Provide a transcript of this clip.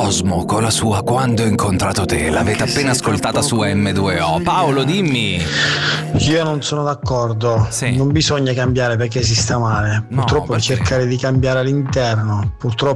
Cosmo con la sua Quando ho incontrato te. L'avete appena ascoltata su M2O. Paolo, dimmi. Io non sono d'accordo. Sì. Non bisogna cambiare perché si sta male. No, Purtroppo perché? cercare di cambiare all'interno, purtroppo